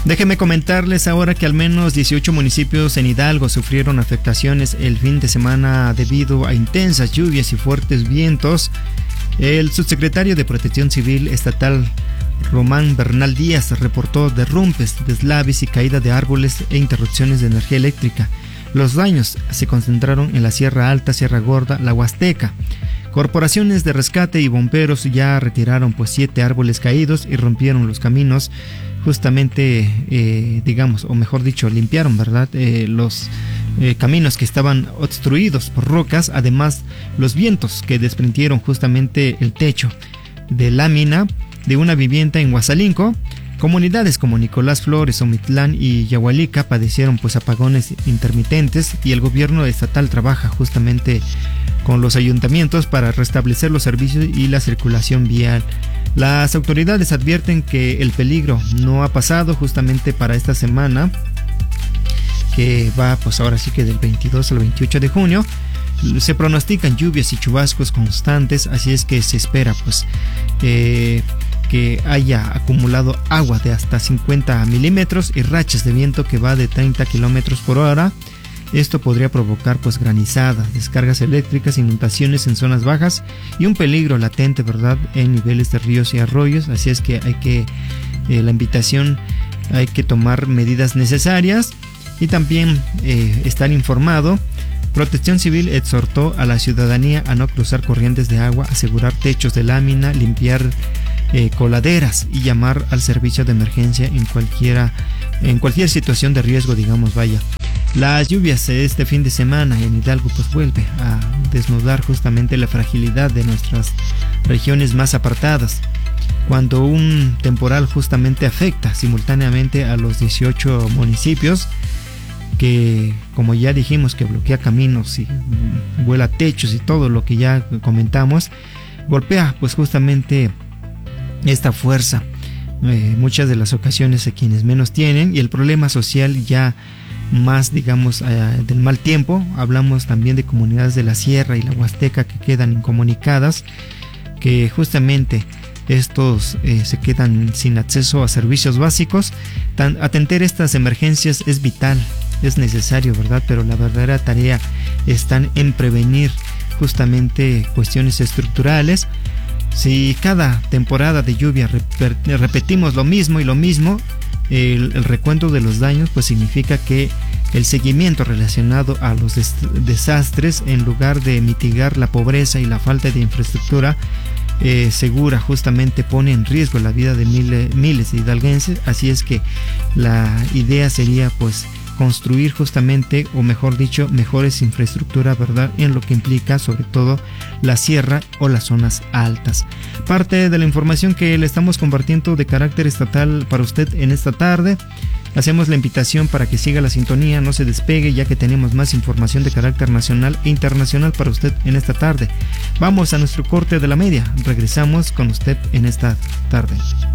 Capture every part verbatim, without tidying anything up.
Déjenme comentarles ahora que al menos dieciocho municipios en Hidalgo sufrieron afectaciones el fin de semana debido a intensas lluvias y fuertes vientos. El subsecretario de Protección Civil Estatal, Román Bernal Díaz, reportó derrumbes, deslaves y caída de árboles e interrupciones de energía eléctrica. Los daños se concentraron en la Sierra Alta, Sierra Gorda, la Huasteca. Corporaciones de rescate y bomberos ya retiraron pues siete árboles caídos y rompieron los caminos, justamente, eh, digamos, o mejor dicho, limpiaron, ¿verdad? Eh, los eh, caminos que estaban obstruidos por rocas, además los vientos que desprendieron justamente el techo de lámina de una vivienda en Huasalinco. Comunidades como Nicolás Flores, Omitlán y Yahualica padecieron pues apagones intermitentes y el gobierno estatal trabaja justamente con los ayuntamientos para restablecer los servicios y la circulación vial. Las autoridades advierten que el peligro no ha pasado justamente para esta semana, que va pues ahora sí que del veintidós al veintiocho de junio. Se pronostican lluvias y chubascos constantes, así es que se espera pues eh, que haya acumulado agua de hasta cincuenta milímetros y rachas de viento que va de treinta kilómetros por hora. Esto podría provocar pues granizadas, descargas eléctricas, inundaciones en zonas bajas y un peligro latente, ¿verdad?, en niveles de ríos y arroyos. Así es que hay que, eh, la invitación, hay que tomar medidas necesarias y también eh, estar informado. Protección Civil exhortó a la ciudadanía a no cruzar corrientes de agua, asegurar techos de lámina, limpiar eh, coladeras y llamar al servicio de emergencia en cualquiera, en cualquier situación de riesgo, digamos, vaya. Las lluvias este fin de semana en Hidalgo pues vuelve a desnudar justamente la fragilidad de nuestras regiones más apartadas. Cuando un temporal justamente afecta simultáneamente a los dieciocho municipios, que como ya dijimos que bloquea caminos y vuela techos y todo lo que ya comentamos, golpea pues justamente esta fuerza, eh, muchas de las ocasiones a quienes menos tienen, y el problema social ya más, digamos, eh, del mal tiempo. Hablamos también de comunidades de la Sierra y la Huasteca que quedan incomunicadas, que justamente estos eh, se quedan sin acceso a servicios básicos. Tan, atender estas emergencias es vital, es necesario, ¿verdad? Pero la verdadera tarea está en prevenir justamente cuestiones estructurales. Si cada temporada de lluvia rep- repetimos lo mismo y lo mismo, el, el recuento de los daños pues significa que el seguimiento relacionado a los des- desastres, en lugar de mitigar la pobreza y la falta de infraestructura eh, segura, justamente pone en riesgo la vida de miles, miles de hidalguenses. Así es que la idea sería pues construir justamente, o mejor dicho, mejores infraestructuras, ¿verdad?, en lo que implica sobre todo la sierra o las zonas altas. Parte de la información que le estamos compartiendo de carácter estatal para usted en esta tarde. Hacemos la invitación para que siga la sintonía, no se despegue, ya que tenemos más información de carácter nacional e internacional para usted en esta tarde. Vamos a nuestro corte de la media. Regresamos con usted en esta tarde.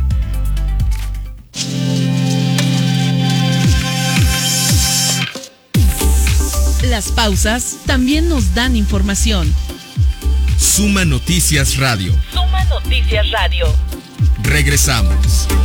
Las pausas también nos dan información. Suma Noticias Radio. Suma Noticias Radio. Regresamos.